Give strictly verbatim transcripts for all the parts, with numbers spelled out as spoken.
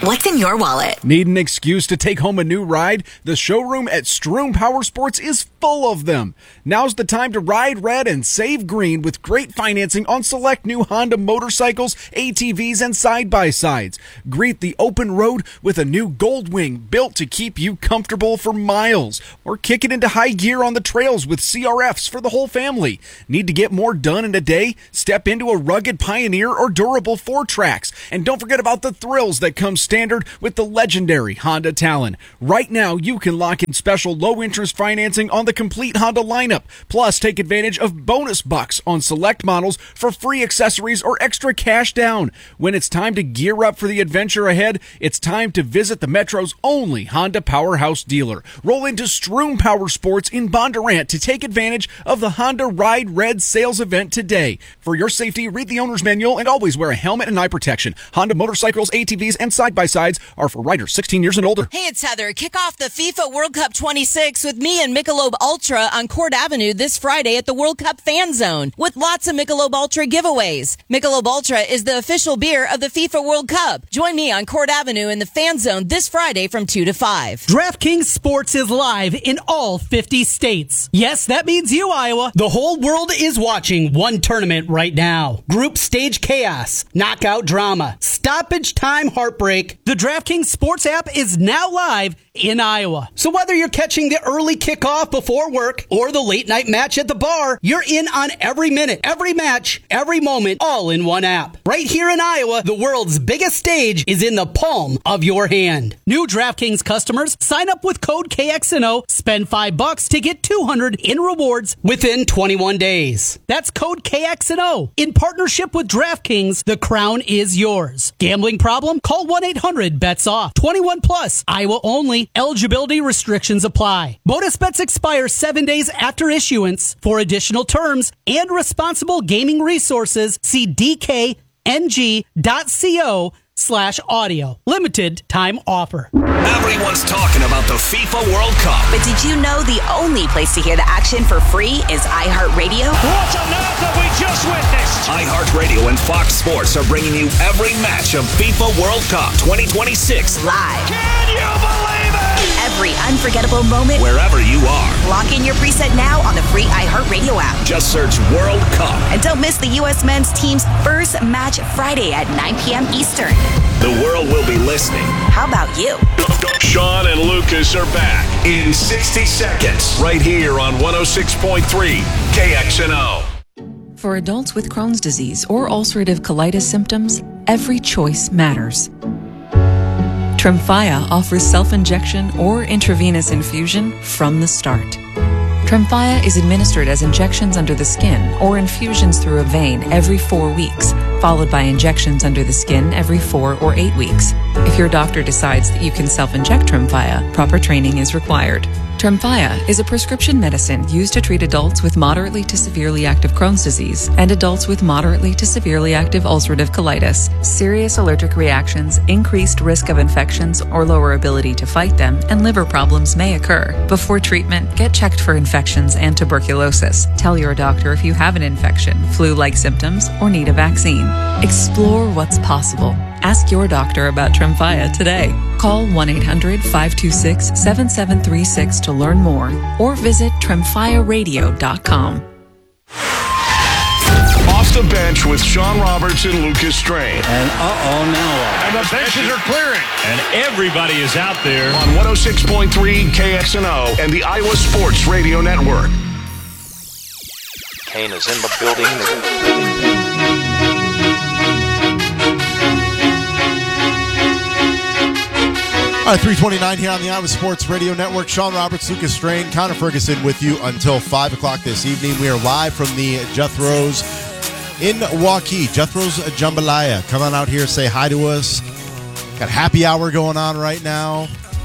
What's in your wallet? Need an excuse to take home a new ride? The showroom at Stroom Power Sports is full of them. Now's the time to ride red and save green with great financing on select new Honda motorcycles, A T Vs, and side-by-sides. Greet the open road with a new Goldwing built to keep you comfortable for miles. Or kick it into high gear on the trails with C R Fs for the whole family. Need to get more done in a day? Step into a rugged Pioneer or durable four tracks. And don't forget about the thrills that come standard with the legendary Honda Talon. Right now, you can lock in special low-interest financing on the complete Honda lineup. Plus, take advantage of bonus bucks on select models for free accessories or extra cash down. When it's time to gear up for the adventure ahead, it's time to visit the Metro's only Honda Powerhouse dealer. Roll into Stroom Power Sports in Bondurant to take advantage of the Honda Ride Red sales event today. For your safety, read the owner's manual and always wear a helmet and eye protection. Honda motorcycles, A T Vs, and side-by-sides are for riders sixteen years and older. Hey, it's Heather. Kick off the FIFA World Cup twenty-six with me and Michelob Ultra on Court Avenue this Friday at the World Cup Fan Zone with lots of Michelob Ultra giveaways. Michelob Ultra is the official beer of the FIFA World Cup. Join me on Court Avenue in the Fan Zone this Friday from two to five. DraftKings Sports is live in all fifty states. Yes, that means you, Iowa. The whole world is watching one tournament right now. Group stage chaos, knockout drama, stoppage time heartbreak. The DraftKings Sports app is now live in Iowa. So whether you're catching the early kickoff before work or the late night match at the bar, you're in on every minute, every match, every moment, all in one app. Right here in Iowa, the world's biggest stage is in the palm of your hand. New DraftKings customers sign up with code K X N O, spend five bucks to get two hundred in rewards within twenty-one days. That's code K X N O. In partnership with DraftKings, the crown is yours. Gambling problem? Call one eight hundred bets off. twenty-one plus, Iowa only. Eligibility restrictions apply. Bonus bets expire seven days after issuance. For additional terms and responsible gaming resources, see D K N G dot co slash audio. Limited time offer. Everyone's talking about the FIFA World Cup. But did you know the only place to hear the action for free is iHeartRadio? What on earth have we just witnessed? iHeartRadio and Fox Sports are bringing you every match of FIFA World Cup twenty twenty-six Live. Can you believe it? Every unforgettable moment. wherever you are. Lock in your preset now on the free iHeartRadio app. Just search World Cup. And don't miss the U S men's team's first match Friday at nine p.m. Eastern. The world will be listening. How about you? Sean and Lucas are back In sixty seconds, right here on one oh six point three K X N O. For adults with Crohn's disease or ulcerative colitis symptoms, every choice matters. Tremfya offers self-injection or intravenous infusion from the start. Tremfya is administered as injections under the skin or infusions through a vein every four weeks, followed by injections under the skin every four or eight weeks. If your doctor decides that you can self-inject Tremfya, proper training is required. Tremfya is a prescription medicine used to treat adults with moderately to severely active Crohn's disease and adults with moderately to severely active ulcerative colitis. Serious allergic reactions, increased risk of infections or lower ability to fight them, and liver problems may occur. Before treatment, get checked for infections and tuberculosis. Tell your doctor if you have an infection, flu-like symptoms, or need a vaccine. Explore what's possible. Ask your doctor about Tremfya today. Call one eight hundred five two six seven seven three six to learn more or visit tremfya radio dot com. off the bench with Sean Roberts and Lucas Strain. And uh-oh, now what? And the benches are clearing. And everybody is out there. On one oh six point three K X N O and the Iowa Sports Radio Network. Kane is in the building. All right, three twenty-nine here on the Iowa Sports Radio Network. Sean Roberts, Lucas Strain, Connor Ferguson with you until five o'clock this evening. We are live from the Jethro's in Waukee. Jethro's Jambalaya. Come on out here, say hi to us. Got happy hour going on right now.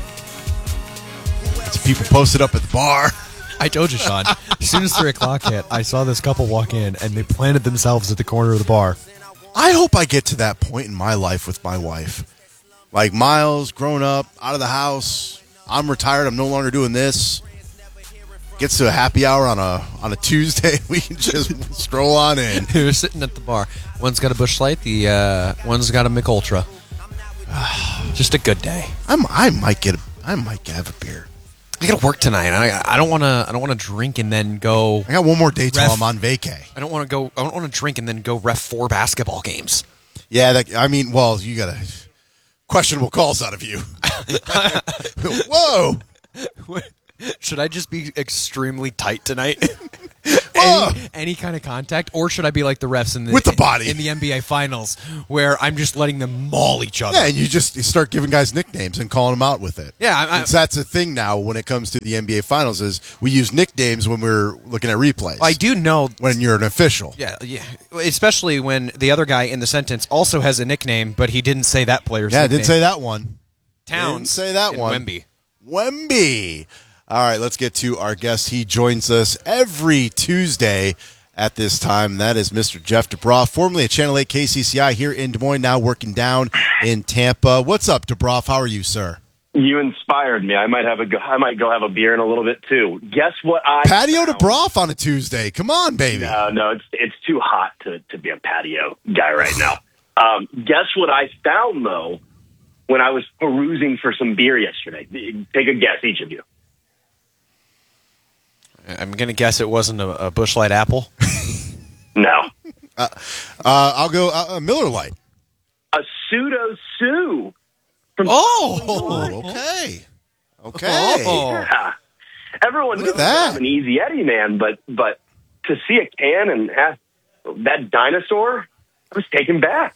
Got some people posted up at the bar. I told you, Sean. As soon as three o'clock hit, I saw this couple walk in, and they planted themselves at the corner of the bar. I hope I get to that point in my life with my wife. Like Miles, grown up, out of the house. I'm retired. I'm no longer doing this. Gets to a happy hour on a on a Tuesday. We can just stroll on in. They're sitting at the bar. One's got a Busch Light. The uh, one's got a Mich Ultra. Just a good day. I'm, I might get. A, I might have a beer. I got to work tonight. I, I don't want to. I don't want to drink and then go. I got one more day till ref, I'm on vacay. I don't want to go. I don't want to drink and then go ref four basketball games. Yeah, that, I mean, well, you got to questionable calls out of you. Whoa! Should I just be extremely tight tonight? any, any kind of contact, or should I be like the refs in the with the body in the N B A Finals, where I'm just letting them maul each other? Yeah, and you just you start giving guys nicknames and calling them out with it. Yeah, I, I, that's a thing now when it comes to the N B A Finals. Is we use nicknames when we're looking at replays. I do know when you're an official. Yeah, yeah, especially when the other guy in the sentence also has a nickname, but he didn't say that player's. Yeah, nickname. didn't say that one. Towns didn't say that one. Wemby. Wemby. All right, let's get to our guest. He joins us every Tuesday at this time. That is Mister Jeff DeBroff, formerly at Channel eight K C C I here in Des Moines, now working down in Tampa. What's up, DeBroff? How are you, sir? You inspired me. I might have a go, I might go have a beer in a little bit too. Guess what? I patio found? DeBroff on a Tuesday. Come on, baby. No, no, it's it's too hot to to be a patio guy right now. Um, guess what I found though when I was perusing for some beer yesterday? Take a guess, each of you. I'm going to guess it wasn't a, a Busch Light Apple. No. Uh, uh, I'll go uh, a Miller Lite. A Pseudo Sue. From oh, okay. Okay. Oh. Yeah. Everyone Look knows at that. I'm an Easy Eddie man, but but to see a can and have that dinosaur, I was taken back.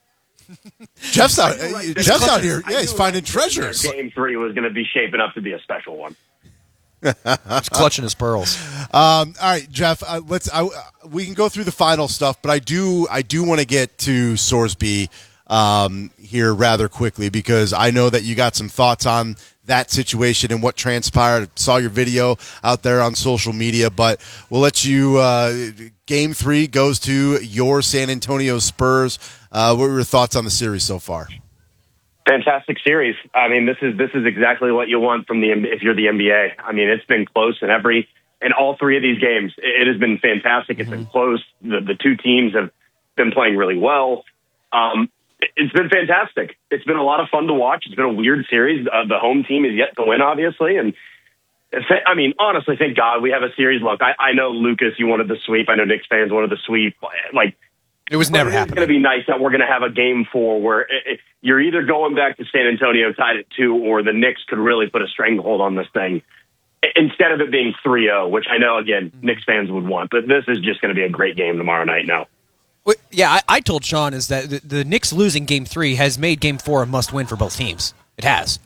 Jeff's out. Uh, Jeff's out here. Yeah, he's finding treasures. Game three was going to be shaping up to be a special one. He's clutching his pearls. Um, all right, Jeff. Uh, let's. I, we can go through the final stuff, but I do. I do want to get to Sorsby um, here rather quickly because I know that you got some thoughts on that situation and what transpired. Saw your video out there on social media, but we'll let you. Uh, game three goes to your San Antonio Spurs. Uh, what were your thoughts on the series so far? Fantastic series. I mean, this is this is exactly what you want from the if you're the N B A. I mean, it's been close in every in all three of these games. It has been fantastic. It's mm-hmm. been close. The the two teams have been playing really well. Um, it's been fantastic. It's been a lot of fun to watch. It's been a weird series. Uh, the home team is yet to win, obviously, and I mean, honestly, thank God we have a series. Look, I, I know Lucas, you wanted the sweep. I know Knicks fans wanted the sweep. Like. It was never happening. It's going to be nice that we're going to have a game four where it, it, you're either going back to San Antonio tied at two or the Knicks could really put a stranglehold on this thing instead of it being three oh, which I know, again, Knicks fans would want. But this is just going to be a great game tomorrow night now. Well, yeah, I, I told Sean is that the, the Knicks losing game three has made game four a must-win for both teams. It has.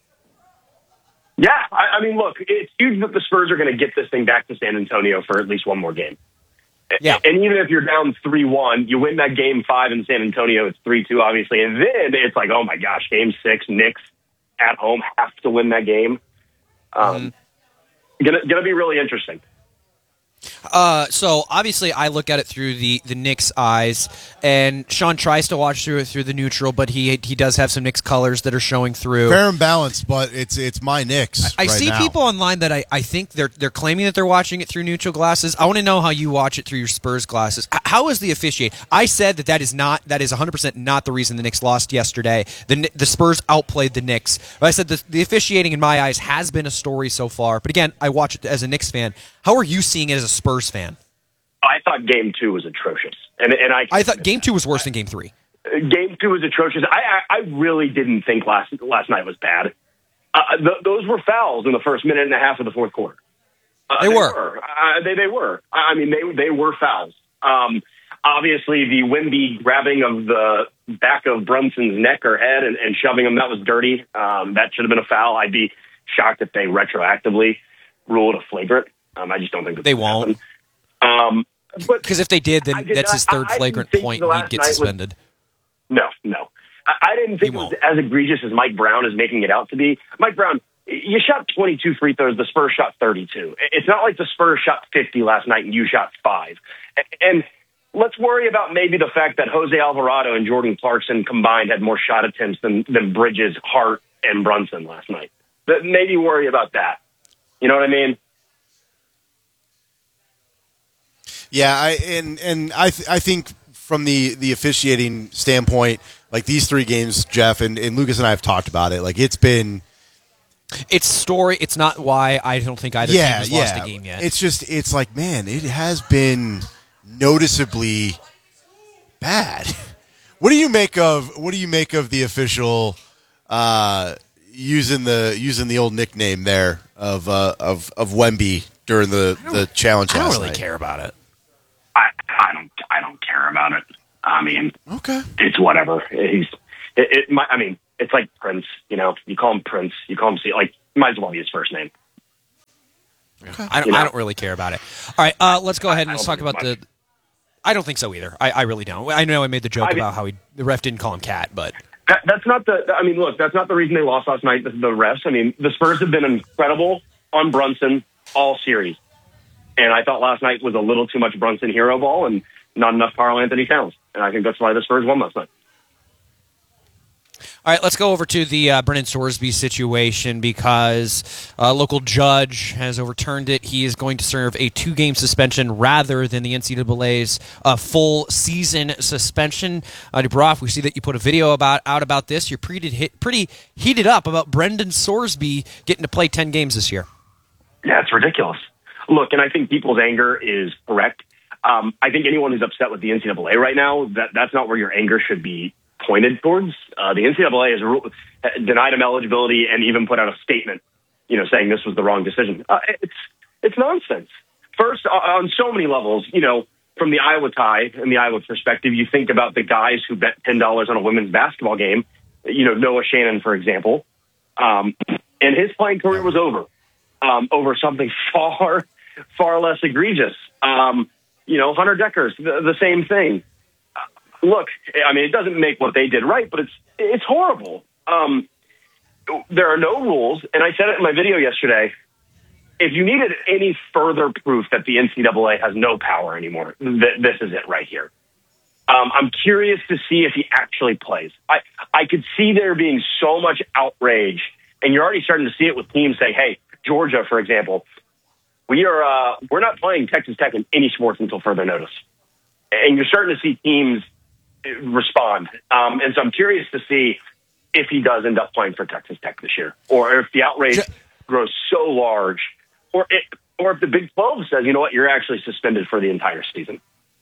Yeah, I, I mean, look, it's huge that the Spurs are going to get this thing back to San Antonio for at least one more game. Yeah. And even if you're down three one, you win that game five in San Antonio, it's three two, obviously. And then it's like, oh, my gosh, game six, Knicks at home have to win that game. Um, mm. Gonna, gonna be really interesting. Uh, so obviously I look at it through the, the Knicks eyes, and Sean tries to watch through it through the neutral, but he he does have some Knicks colors that are showing through. Fair and balanced, but it's it's my Knicks. I, I right see now. people online that I, I think they're they're claiming that they're watching it through neutral glasses. I want to know how you watch it through your Spurs glasses. How is the officiate? I said that that is not that is one hundred percent not the reason the Knicks lost yesterday. The the Spurs outplayed the Knicks. But I said the, the officiating in my eyes has been a story so far. But again, I watch it as a Knicks fan. How are you seeing it as a Spurs fan? I thought game two was atrocious. And and I I thought game two was worse than game three. Game two was atrocious. I I, I really didn't think last last night was bad. Uh, th- those were fouls in the first minute and a half of the fourth quarter. Uh, they, they were. were. Uh, they they were. I mean, they they were fouls. Um, obviously, the Wemby grabbing of the back of Brunson's neck or head and, and shoving him, that was dirty. Um, that should have been a foul. I'd be shocked if they retroactively ruled a flagrant. Um, I just don't think that they won't. Um, but because if they did, then did that's not, his third I, flagrant I point, and he'd get suspended. Was, no, no. I, I didn't think it was as egregious as Mike Brown is making it out to be. Mike Brown, you shot twenty-two free throws. The Spurs shot thirty-two. It's not like the Spurs shot fifty last night and you shot five. And let's worry about maybe the fact that Jose Alvarado and Jordan Clarkson combined had more shot attempts than, than Bridges, Hart, and Brunson last night. But maybe worry about that. You know what I mean? Yeah, I and and I th- I think from the, the officiating standpoint, like these three games, Jeff, and, and Lucas and I have talked about it. Like it's been, it's story. It's not why I don't think either yeah, team has yeah. lost a game yet. It's just, it's like, man, it has been noticeably bad. What do you make of what do you make of the official uh, using the using the old nickname there of uh, of of Wemby during the, the challenge I don't last really night? care about it. I, I don't I don't care about it. I mean, okay, it's whatever. He's it. it my, I mean, it's like Prince. You know, you call him Prince. You call him like might as well be his first name. Okay. I don't. You know? I don't really care about it. All right, uh, let's go ahead and I let's don't talk about think the. I don't think so either. I, I really don't. I know I made the joke I mean, about how he, the ref didn't call him Cat, but that, that's not the. I mean, look, that's not the reason they lost last night. The, the refs. I mean, the Spurs have been incredible on Brunson all series, and I thought last night was a little too much Brunson hero ball and not enough Karl Anthony Towns, and I think that's why the Spurs won last night. all right, let's go over to the uh, Brendan Sorsby situation because a local judge has overturned it. He is going to serve a two-game suspension rather than the N C double A's uh, full season suspension. Uh, Dubroff, we see that you put a video about out about this. You're pretty, hit, pretty heated up about Brendan Sorsby getting to play ten games this year. Yeah, it's ridiculous. Look, and I think people's anger is correct. Um, I think anyone who's upset with the N C double A right now, that that's not where your anger should be pointed towards. Uh, the N C double A has ru- denied him eligibility and even put out a statement, you know, saying this was the wrong decision. Uh, it's it's nonsense. First, uh, on so many levels, you know, from the Iowa tie and the Iowa perspective, you think about the guys who bet ten dollars on a women's basketball game. You know, Noah Shannon, for example, um, and his playing career was over um, over something far far less egregious. Um, you know, Hunter Deckers, the, the same thing. Look, I mean, it doesn't make what they did right, but it's it's horrible. Um, there are no rules, and I said it in my video yesterday. If you needed any further proof that the N C double A has no power anymore, th- this is it right here. Um, I'm curious to see if he actually plays. I, I could see there being so much outrage, and you're already starting to see it with teams say, hey, Georgia, for example, we are uh, we're not playing Texas Tech in any sports until further notice. And you're starting to see teams respond. Um, and so I'm curious to see if he does end up playing for Texas Tech this year, or if the outrage grows so large, or it, or if the Big twelve says, you know what, you're actually suspended for the entire season.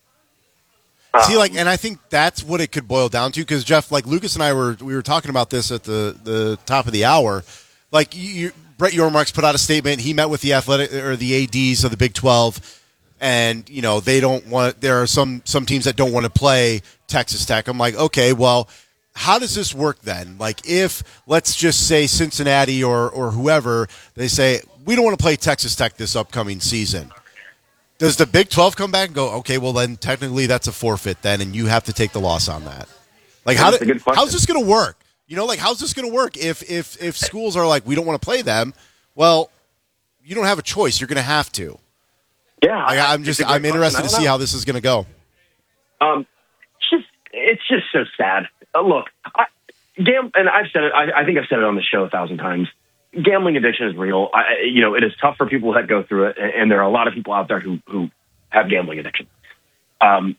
Um, See, like, and I think that's what it could boil down to, because Jeff, like Lucas and I were we were talking about this at the, the top of the hour. Like, you, Brett Yormark's put out a statement. He met with the athletic or the A Ds of the Big twelve. And, you know, they don't want, there are some, some teams that don't want to play Texas Tech. I'm like, okay, well, how does this work then? Like, if, let's just say Cincinnati or, or whoever, they say, we don't want to play Texas Tech this upcoming season. Does the Big twelve come back and go, okay, well, then technically that's a forfeit then, and you have to take the loss on that? Like, how do, how's this going to work? You know, like, how's this going to work if, if, if schools are like, we don't want to play them? Well, you don't have a choice. You're going to have to. Yeah, I, I'm just I'm interested to see know. how this is going to go. Um, it's just it's just so sad. Uh, look, I, gam- and I've said it. I, I think I've said it on the show a thousand times. Gambling addiction is real. I, you know, it is tough for people that go through it, and, and there are a lot of people out there who who have gambling addiction. Um,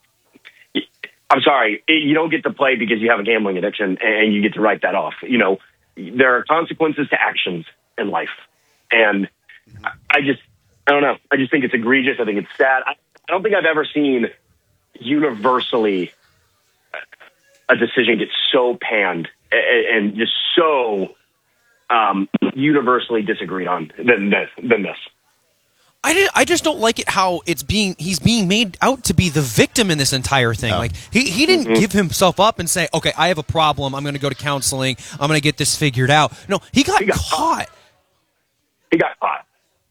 I'm sorry, you don't get to play because you have a gambling addiction, and you get to write that off. You know, there are consequences to actions in life, and I, I just. I don't know. I just think it's egregious. I think it's sad. I, I don't think I've ever seen universally a decision get so panned and, and just so um, universally disagreed on than this. Than this. I, did, I just don't like it how it's being he's being made out to be the victim in this entire thing. Oh. Like he, he didn't Mm-hmm. give himself up and say, okay, I have a problem. I'm going to go to counseling. I'm going to get this figured out. No, he got, he got caught. caught. He got caught.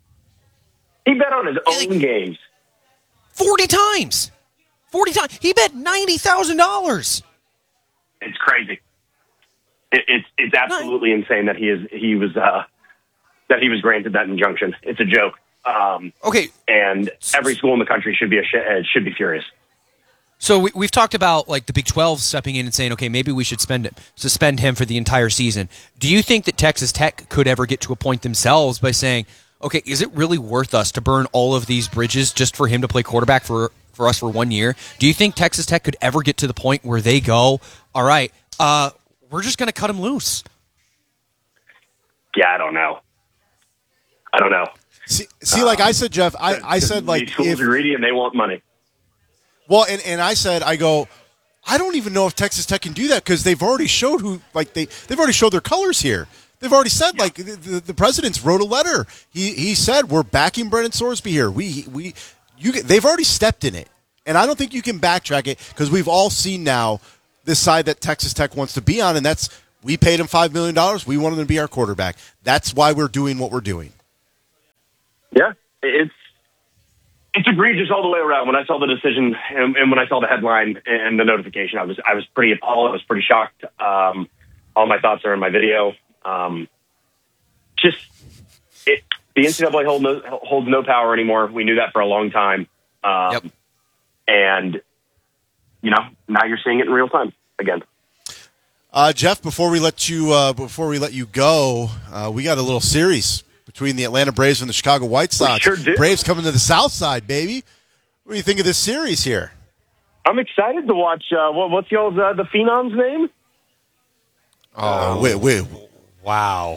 He bet on his own like, games. forty times. forty times. He bet ninety thousand dollars. It's crazy. It, it's it's absolutely insane that he is he was uh, that he was granted that injunction. It's a joke. Um, okay. And every school in the country should be a sh- uh, should be furious. So we, we've talked about like the Big twelve stepping in and saying, okay, maybe we should spend it, suspend him for the entire season. Do you think that Texas Tech could ever get to a point themselves by saying, okay, is it really worth us to burn all of these bridges just for him to play quarterback for for us for one year. Do you think Texas Tech could ever get to the point where they go, all right, uh, we're just going to cut him loose? Yeah, I don't know. I don't know. See, see um, like I said, Jeff, I, I said, like, these schools if, are greedy and they want money. Well, and, and I said, I go, I don't even know if Texas Tech can do that because they've already showed who, like, they, they've already showed their colors here. They've already said, like, the, the, the president's wrote a letter. He he said, we're backing Brennan Sorsby here. We, we, you, they've already stepped in it. And I don't think you can backtrack it because we've all seen now this side that Texas Tech wants to be on, and that's, we paid him five million dollars. We want him to be our quarterback. That's why we're doing what we're doing. Yeah, it's it's egregious all the way around. When I saw the decision and, and when I saw the headline and the notification, I was I was pretty appalled. I was pretty shocked. Um, all my thoughts are in my video. Um, just it, the N C double A hold no, holds no power anymore. We knew that for a long time. Um, yep. And you know, now you're seeing it in real time again. Uh, Jeff, before we let you uh, before we let you go, uh, we got a little series between the Atlanta Braves and the Chicago White Sox. We sure did. Braves coming to the South Side, baby. What do you think of this series here? I'm excited to watch. Uh, what, what's y'all's uh, the Phenom's name? Oh, uh, wait, wait, wow,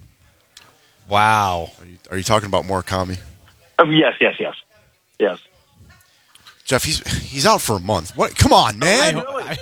wow. Are you, are you talking about Murakami? Um, yes, yes, yes, yes. Jeff, he's he's out for a month. What? Come on, man. Oh, really?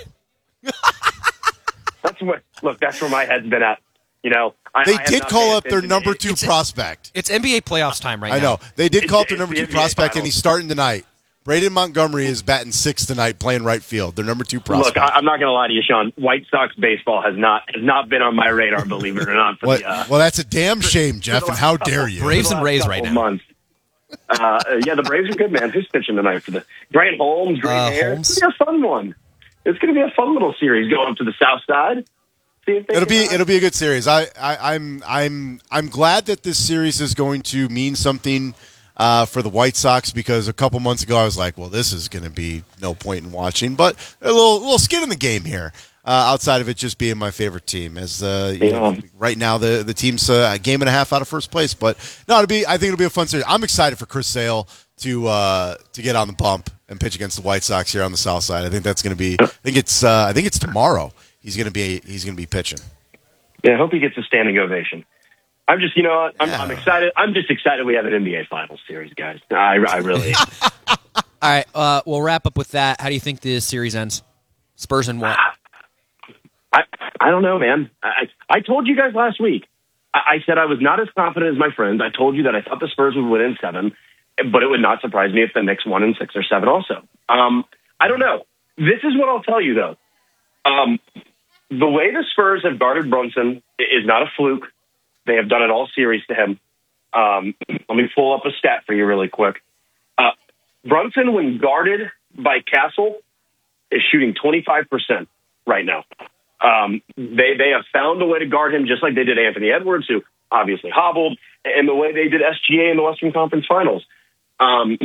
That's what. Look, that's where my head's been at. You know, I, they I did call up their number two it's, prospect. It's N B A playoffs time right now. I know. They did call up their it's number the two N B A prospect, finals. and he's starting tonight. Braden Montgomery is batting sixth tonight, playing right field. Their number two prospect. Look, I, I'm not going to lie to you, Sean. White Sox baseball has not has not been on my radar, believe it or not. For what, the, uh, well, that's a damn shame, Jeff, and how dare you. Braves and Rays right now. Months. Uh, yeah, the Braves are good, man. Who's pitching tonight for the Grant Holmes? Grant uh, Hair. Holmes. It's going to be a fun one. It's going to be a fun little series going up to the South Side. It'll be it'll be a good series. I, I I'm I'm I'm glad that this series is going to mean something uh, for the White Sox because a couple months ago I was like, well, this is going to be no point in watching, but a little little skin in the game here. Uh, outside of it just being my favorite team, as uh, you yeah. know, right now the the team's uh, a game and a half out of first place. But no, it'll be I think it'll be a fun series. I'm excited for Chris Sale to uh, to get on the bump and pitch against the White Sox here on the South Side. I think that's going to be. I think it's uh, I think it's tomorrow. He's going to be he's going to be pitching. Yeah, I hope he gets a standing ovation. I'm just, you know, what? I'm, yeah. I'm excited. I'm just excited we have an N B A Finals series, guys. I, I really. All right, uh, we'll wrap up with that. How do you think this series ends? Spurs and what? I I don't know, man. I I told you guys last week. I, I said I was not as confident as my friends. I told you that I thought the Spurs would win in seven, but it would not surprise me if the Knicks won in six or seven also. Um, I don't know. This is what I'll tell you, though. Um, the way the Spurs have guarded Brunson is not a fluke. They have done it all series to him. Um, let me pull up a stat for you really quick. Uh, Brunson, when guarded by Castle, is shooting twenty-five percent right now. Um, they they have found a way to guard him just like they did Anthony Edwards, who obviously hobbled, and the way they did S G A in the Western Conference Finals. Um,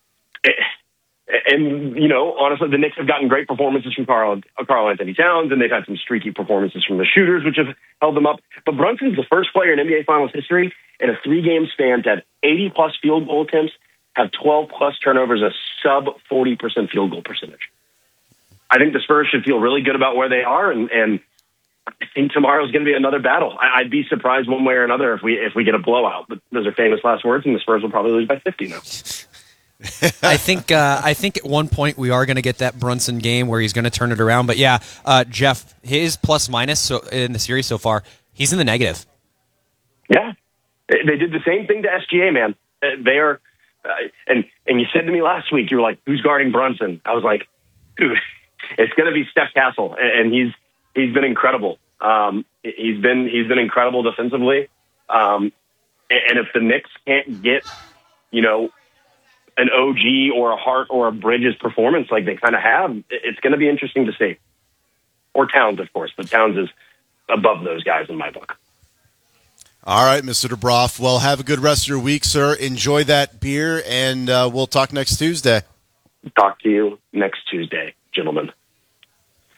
and, you know, honestly, the Knicks have gotten great performances from Karl, Karl Anthony Towns, and they've had some streaky performances from the shooters, which have held them up. But Brunson's the first player in N B A Finals history in a three-game span to have eighty-plus field goal attempts, have twelve-plus turnovers, a sub-forty percent field goal percentage. I think the Spurs should feel really good about where they are, and, and I think tomorrow's going to be another battle. I, I'd be surprised one way or another if we if we get a blowout. But those are famous last words, and the Spurs will probably lose by fifty now. I think uh, I think at one point we are going to get that Brunson game where he's going to turn it around. But yeah, uh, Jeff, his plus minus so in the series so far, he's in the negative. Yeah, they did the same thing to S G A, man. They are, uh, and and you said to me last week, you were like, "Who's guarding Brunson?" I was like, "Dude, it's going to be Steph Castle," and he's he's been incredible. Um, he's been he's been incredible defensively. Um, and if the Knicks can't get, you know, an O G or a Hart or a Bridges performance like they kind of have, it's going to be interesting to see. Or Towns, of course, but Towns is above those guys in my book. All right, Mister DeBroff. Well, have a good rest of your week, sir. Enjoy that beer, and uh, we'll talk next Tuesday. Talk to you next Tuesday, gentlemen.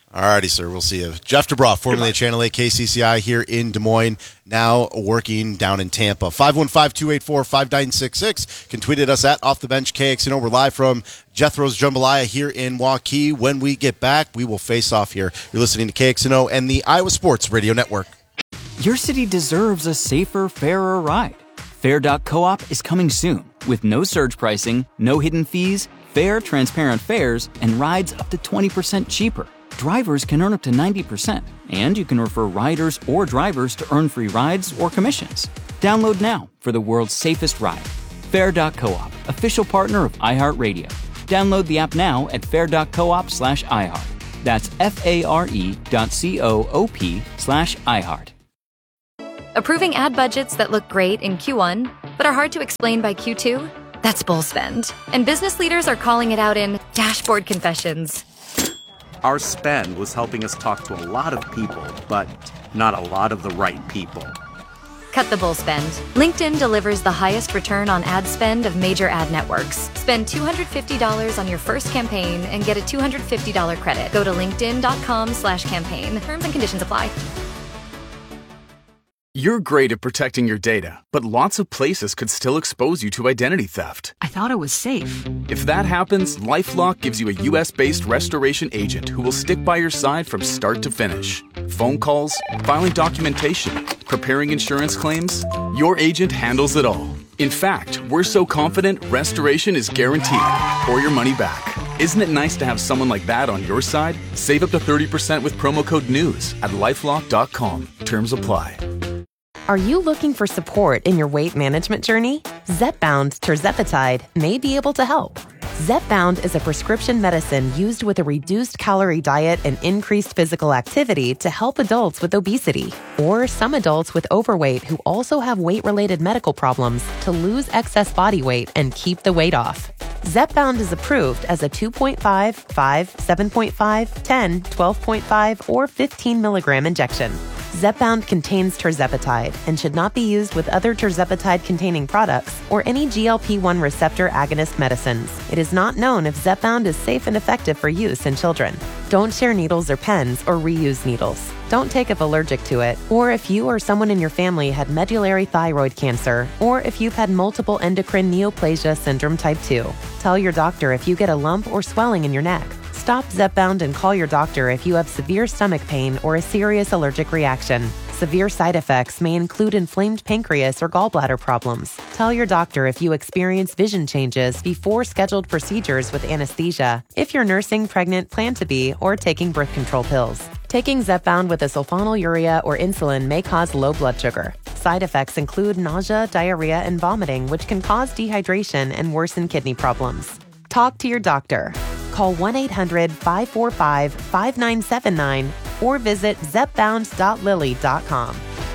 All righty, sir. We'll see you. Jeff DeBroff, formerly of Channel eight K C C I here in Des Moines, now working down in Tampa. five one five, two eight four, five nine six six. Can tweet at us at Off the Bench K X N O. We're live from Jethro's Jambalaya here in Waukee. When we get back, we will face off here. You're listening to K X N O and the Iowa Sports Radio Network. Your city deserves a safer, fairer ride. Fair dot coop is coming soon with no surge pricing, no hidden fees, fair, transparent fares, and rides up to twenty percent cheaper. Drivers can earn up to ninety percent, and you can refer riders or drivers to earn free rides or commissions. Download now for the world's safest ride. Fair dot coop, official partner of iHeartRadio. Download the app now at fair dot coop slash iHeart. That's F-A-R-E dot C-O-O-P slash iHeart. Approving ad budgets that look great in Q one, but are hard to explain by Q two? That's bull spend. And business leaders are calling it out in dashboard confessions. Our spend was helping us talk to a lot of people, but not a lot of the right people. Cut the bull spend. LinkedIn delivers the highest return on ad spend of major ad networks. Spend two hundred fifty dollars on your first campaign and get a two hundred fifty dollars credit. Go to linkedin.com slash campaign. Terms and conditions apply. You're great at protecting your data, but lots of places could still expose you to identity theft. I thought it was safe. If that happens, LifeLock gives you a U S-based restoration agent who will stick by your side from start to finish. Phone calls, filing documentation, preparing insurance claims, your agent handles it all. In fact, we're so confident restoration is guaranteed or your money back. Isn't it nice to have someone like that on your side? Save up to thirty percent with promo code NEWS at lifelock dot com. Terms apply. Are you looking for support in your weight management journey? Zepbound tirzepatide may be able to help. Zepbound is a prescription medicine used with a reduced calorie diet and increased physical activity to help adults with obesity or some adults with overweight who also have weight-related medical problems to lose excess body weight and keep the weight off. Zepbound is approved as a two point five, five, seven point five, ten, twelve point five, or fifteen milligram injection. Zepbound contains tirzepatide and should not be used with other tirzepatide-containing products or any G L P one receptor agonist medicines. It is not known if Zepbound is safe and effective for use in children. Don't share needles or pens or reuse needles. Don't take if allergic to it, or if you or someone in your family had medullary thyroid cancer, or if you've had multiple endocrine neoplasia syndrome type two. Tell your doctor if you get a lump or swelling in your neck. Stop Zepbound and call your doctor if you have severe stomach pain or a serious allergic reaction. Severe side effects may include inflamed pancreas or gallbladder problems. Tell your doctor if you experience vision changes before scheduled procedures with anesthesia, if you're nursing, pregnant, plan to be, or taking birth control pills. Taking Zepbound with a sulfonylurea or insulin may cause low blood sugar. Side effects include nausea, diarrhea, and vomiting, which can cause dehydration and worsen kidney problems. Talk to your doctor. Call one eight hundred, five four five, five nine seven nine or visit zepbound dot lilly dot com.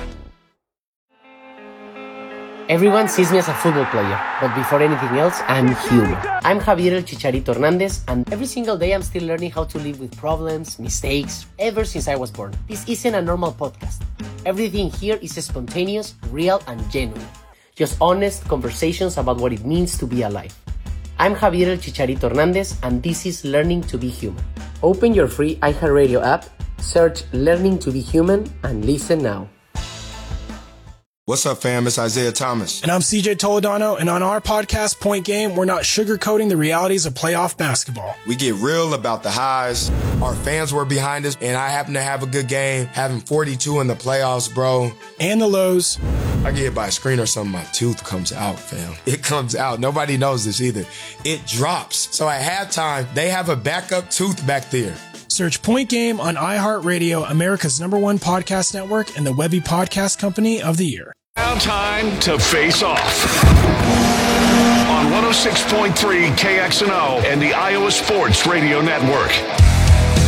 Everyone sees me as a football player, but before anything else, I'm human. I'm Javier El Chicharito Hernandez, and every single day I'm still learning how to live with problems, mistakes, ever since I was born. This isn't a normal podcast. Everything here is spontaneous, real, and genuine. Just honest conversations about what it means to be alive. I'm Javier El Chicharito Hernandez, and this is Learning to be Human. Open your free iHeartRadio app, search Learning to be Human, and listen now. What's up, fam? It's Isaiah Thomas. And I'm C J Toledano, and on our podcast, Point Game, we're not sugarcoating the realities of playoff basketball. We get real about the highs. Our fans were behind us, and I happen to have a good game, having forty-two in the playoffs, bro. And the lows. I get hit by a screen or something, my tooth comes out, fam. It comes out. Nobody knows this either. It drops. So at halftime, they have a backup tooth back there. Search Point Game on iHeartRadio, America's number one podcast network, and the Webby Podcast Company of the Year. Now time to face off on one oh six point three K X N O and the Iowa Sports Radio Network.